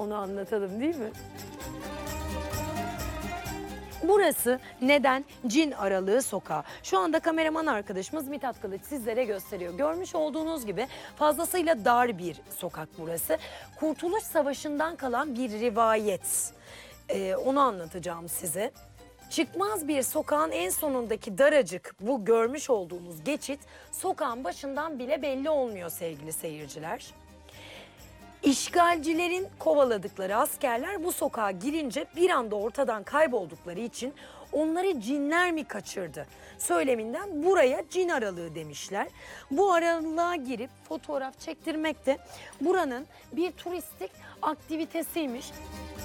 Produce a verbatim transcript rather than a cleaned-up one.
onu anlatalım değil mi? Burası neden Cin Aralığı Sokağı? Şu anda kameraman arkadaşımız Mithat Kılıç sizlere gösteriyor. Görmüş olduğunuz gibi fazlasıyla dar bir sokak burası. Kurtuluş Savaşı'ndan kalan bir rivayet. Ee, onu anlatacağım size. Çıkmaz bir sokağın en sonundaki daracık bu görmüş olduğunuz geçit sokağın başından bile belli olmuyor sevgili seyirciler. İşgalcilerin kovaladıkları askerler bu sokağa girince bir anda ortadan kayboldukları için onları cinler mi kaçırdı söyleminden buraya cin aralığı demişler. Bu aralığa girip fotoğraf çektirmek de buranın bir turistik aktivitesiymiş.